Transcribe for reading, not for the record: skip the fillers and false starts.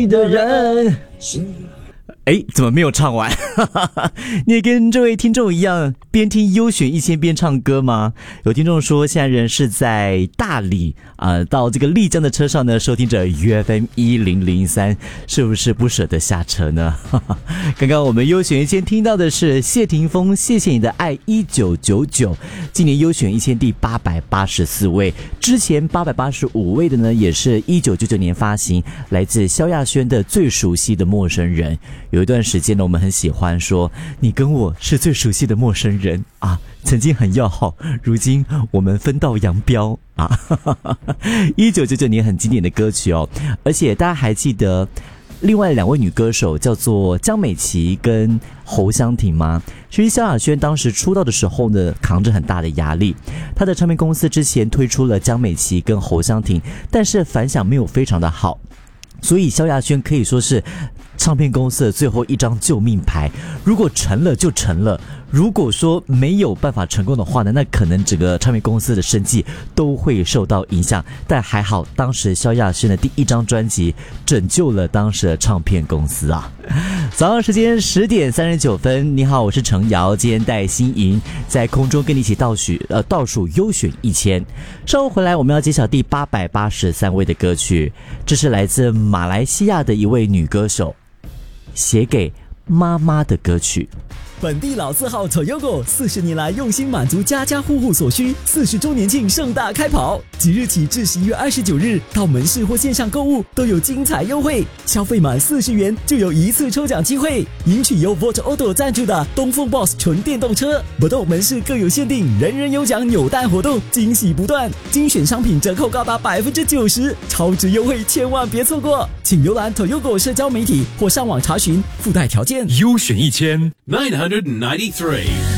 的人。哎，怎么没有唱完？你也跟这位听众一样，边听优选1000边唱歌吗？有听众说，现在人是在大理到这个丽江的车上呢，收听着 UFM1003，是不是不舍得下车呢？刚刚我们优选1000听到的是谢霆锋，谢谢你的爱1999，今年优选1000第884位，之前885位的呢，也是1999年发行，来自萧亚轩的最熟悉的陌生人。有一段时间呢，我们很喜欢说你跟我是最熟悉的陌生人啊，曾经很要好，如今我们分道扬镳啊。1999年很经典的歌曲哦，而且大家还记得另外2位女歌手叫做江美琪跟侯湘婷吗？其实萧亚轩当时出道的时候呢，扛着很大的压力，她的唱片公司之前推出了江美琪跟侯湘婷，但是反响没有非常的好，所以萧亚轩可以说是唱片公司的最后一张救命牌，如果成了就成了，如果说没有办法成功的话呢，那可能整个唱片公司的生计都会受到影响。但还好，当时萧亚轩的第一张专辑拯救了当时的唱片公司啊。早上时间10点39分，你好，我是程瑶，今天带新莹在空中跟你一起倒数优选1000。稍后回来，我们要揭晓第883位的歌曲，这是来自马来西亚的一位女歌手写给妈妈的歌曲。 本地老字号 Toyota 40年来用心满足家家户户所需，40周年庆盛大开跑，即日起至11月29日，到门市或线上购物都有精彩优惠，消费满40元就有一次抽奖机会，赢取由 Volt Auto 赞助的东风 Boss 纯电动车。不动门市各有限定，人人有奖扭蛋活动，惊喜不断，精选商品折扣高达90%，超值优惠千万别错过，请浏览 Toyota 社交媒体或上网查询附带条件。 优选1000 993